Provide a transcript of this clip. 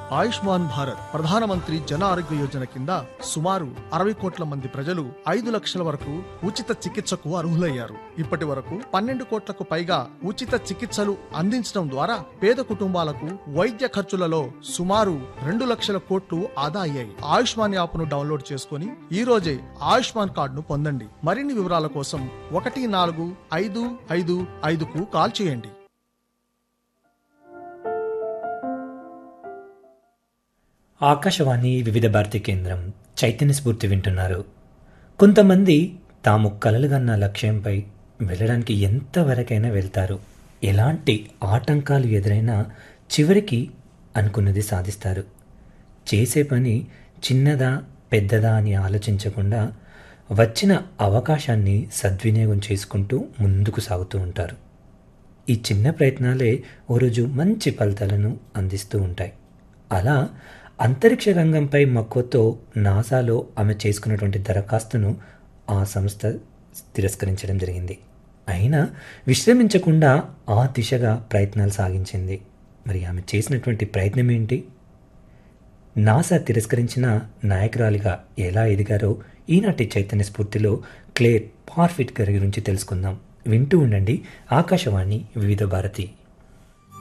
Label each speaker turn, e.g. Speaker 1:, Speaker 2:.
Speaker 1: ఆయుష్మాన్ భారత్ ప్రధానమంత్రి జన ఆరోగ్య యోజన కింద సుమారు 60 కోట్ల మంది ప్రజలు 5 లక్షల వరకు ఉచిత చికిత్సకు అర్హులయ్యారు. ఇప్పటి వరకు 12 కోట్లకు పైగా ఉచిత చికిత్సలు అందించడం ద్వారా పేద కుటుంబాలకు వైద్య ఖర్చులలో సుమారు 2 లక్షల కోట్లు ఆదా అయ్యాయి. ఆయుష్మాన్ యాప్ను డౌన్లోడ్ చేసుకుని ఈ రోజే ఆయుష్మాన్ కార్డును పొందండి. మరిన్ని వివరాల కోసం 14555కు కాల్ చేయండి.
Speaker 2: ఆకాశవాణి వివిధ భారతి కేంద్రం చైతన్య స్ఫూర్తి వింటున్నారు. కొంతమంది తాము కలలుగన్న లక్ష్యంపై వెళ్ళడానికి ఎంతవరకైనా వెళ్తారు. ఎలాంటి ఆటంకాలు ఎదురైనా చివరికి అనుకున్నది సాధిస్తారు. చేసే పని చిన్నదా పెద్దదా అని ఆలోచించకుండా వచ్చిన అవకాశాన్ని సద్వినియోగం చేసుకుంటూ ముందుకు సాగుతూ ఉంటారు. ఈ చిన్న ప్రయత్నాలే ఓ రోజు మంచి ఫలితాలను అందిస్తూ ఉంటాయి. అలా అంతరిక్ష రంగంపై మక్కువతో నాసాలో ఆమె చేసుకున్నటువంటి దరఖాస్తును ఆ సంస్థ తిరస్కరించడం జరిగింది. అయినా విశ్రమించకుండా ఆ దిశగా ప్రయత్నాలు సాగించింది. మరి ఆమె చేసినటువంటి ప్రయత్నం ఏంటి? నాసా తిరస్కరించిన నాయకురాలిగా ఎలా ఎదిగారో ఈనాటి చైతన్య స్ఫూర్తిలో క్లేర్ పార్ఫిట్ గారి గురించి తెలుసుకుందాం. వింటూ ఉండండి ఆకాశవాణి వివిధ భారతి.